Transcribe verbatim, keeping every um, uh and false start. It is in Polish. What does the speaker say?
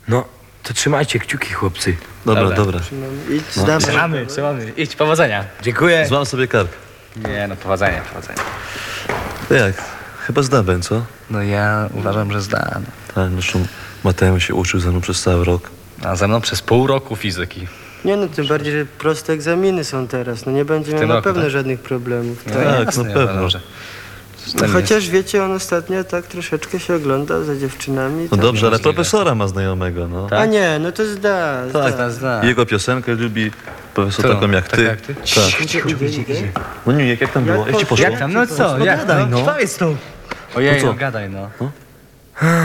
No, to trzymajcie kciuki, chłopcy. Dobra, Dobra. dobra. Idź, zdawaj. Trzymamy, trzymamy. Idź, powodzenia. Dziękuję. Złam sobie kark. Nie, no powodzenia, powodzenia. Jak? Chyba zda Ben, co? No ja uważam, że zdam. Tak, zresztą Mateusz się uczył ze mną przez cały rok. A ze mną przez pół roku fizyki. Nie no, tym bardziej, że proste egzaminy są teraz. No nie będzie miał tym na roku, pewno tak? żadnych problemów. No Tak. Tak, jasne, na ja pewno. uważam, że z No, tym chociaż wiecie, on ostatnio tak troszeczkę się oglądał za dziewczynami. No tak. dobrze, ale możliwe. profesora ma znajomego, no. Tak? A nie, no to zda. Tak, zda. zda. Jego piosenkę lubi profesor Kto? taką jak Taka ty. jak ty? Tak. Idzie, idzie, idzie. No nie, jak tam było? Jak ci poszło? poszło? Jak tam? No co? Jak Gadaj, tam? no. Powiedz to. Ojej, No co? no gadaj, no.